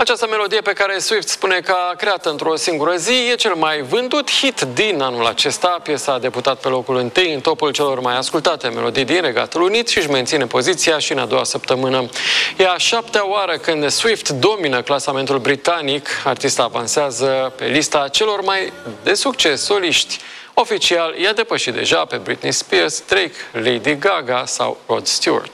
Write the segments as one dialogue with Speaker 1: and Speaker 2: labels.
Speaker 1: Această melodie pe care Swift spune că a creat într-o singură zi e cel mai vândut hit din anul acesta. Piesa a debutat pe locul 1 în topul celor mai ascultate melodii din Regatul Unit și își menține poziția și în a doua săptămână. E a 7-a oară când Swift domină clasamentul britanic. Artista avansează pe lista celor mai de succes soliști. Oficial, i-a depășit deja pe Britney Spears, Drake, Lady Gaga sau Rod Stewart.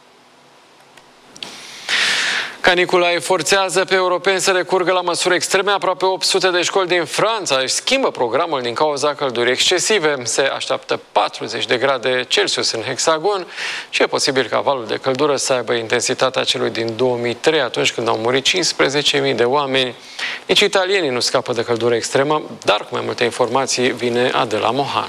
Speaker 1: Canicula îi forțează pe europeni să recurgă la măsuri extreme. Aproape 800 de școli din Franța își schimbă programul din cauza căldurii excesive. Se așteaptă 40 de grade Celsius în hexagon și e posibil ca valul de căldură să aibă intensitatea celui din 2003, atunci când au murit 15.000 de oameni. Nici italienii nu scapă de căldură extremă, dar cu mai multe informații vine Adela Mohan.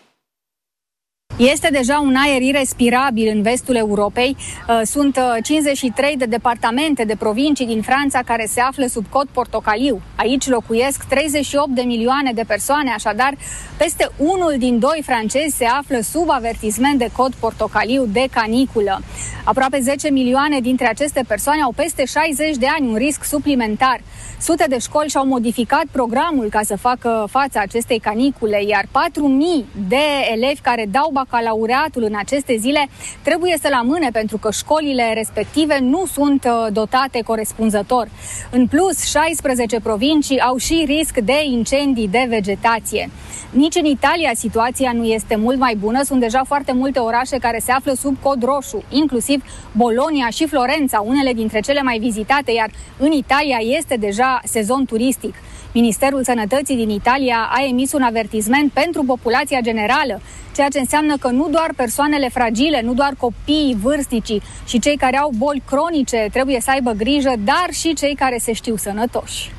Speaker 2: Este deja un aer irespirabil în vestul Europei. Sunt 53 de departamente, de provincii din Franța care se află sub cod portocaliu. Aici locuiesc 38 de milioane de persoane, așadar peste unul din doi francezi se află sub avertisment de cod portocaliu de caniculă. Aproape 10 milioane dintre aceste persoane au peste 60 de ani, un risc suplimentar. Sute de școli și-au modificat programul ca să facă față acestei canicule, iar 4.000 de elevi care dau bacalaureatul în aceste zile trebuie să-l amâne pentru că școlile respective nu sunt dotate corespunzător. În plus, 16 provincii au și risc de incendii de vegetație. Nici în Italia situația nu este mult mai bună. Sunt deja foarte multe orașe care se află sub cod roșu, inclusiv Bologna și Florența, unele dintre cele mai vizitate, iar în Italia este deja sezon turistic. Ministerul Sănătății din Italia a emis un avertisment pentru populația generală, ceea ce înseamnă că nu doar persoanele fragile, nu doar copiii, vârstnicii și cei care au boli cronice trebuie să aibă grijă, dar și cei care se știu sănătoși.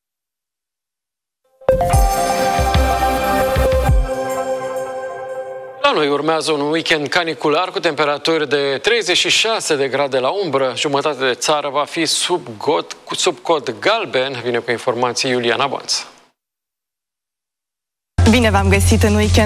Speaker 1: La noi urmează un weekend canicular cu temperaturi de 36 de grade la umbră. Jumătate de țară va fi sub cod galben. Vine cu informații Iuliana Bonță.
Speaker 3: Bine v-am găsit în weekend.